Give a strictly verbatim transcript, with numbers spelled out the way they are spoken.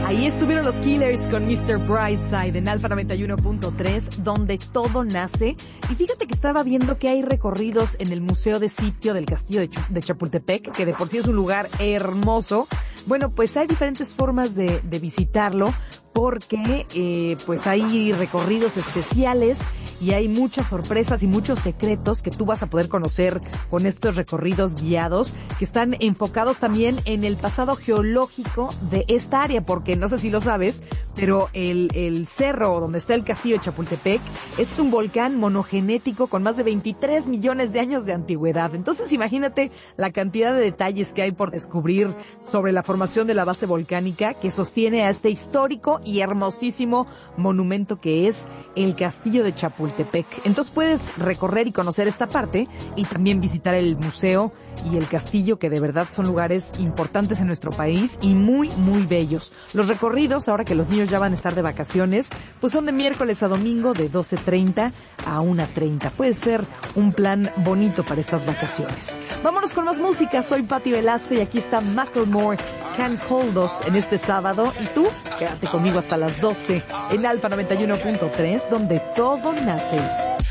Ahí estuvieron los Killers con mister Brightside en Alfa noventa y uno punto tres, donde todo nace. Y fíjate que estaba viendo que hay recorridos en el Museo de Sitio del Castillo de, Ch- de Chapultepec, que de por sí es un lugar hermoso. Bueno, pues hay diferentes formas de, de visitarlo, porque eh, pues hay recorridos especiales y hay muchas sorpresas y muchos secretos que tú vas a poder conocer con estos recorridos guiados, que están enfocados también en el pasado geológico de esta área, porque no sé si lo sabes, pero el, el cerro donde está el castillo de Chapultepec es un volcán monogenético con más de veintitrés millones de años de antigüedad. Entonces imagínate la cantidad de detalles que hay por descubrir sobre la formación de la base volcánica que sostiene a este histórico y hermosísimo monumento que es el castillo de Chapultepec. Entonces puedes recorrer y conocer esta parte y también visitar el museo y el castillo, que de verdad son lugares importantes en nuestro país y muy, muy bellos. Los recorridos, ahora que los niños ya van a estar de vacaciones, pues son de miércoles a domingo de doce treinta a una treinta. Puede ser un plan bonito para estas vacaciones. Vámonos con más música. Soy Patti Velasco y aquí está Macklemore, Can't Hold Us, en este sábado. Y tú, quédate conmigo hasta las doce en Alfa noventa y uno punto tres, donde todo nace.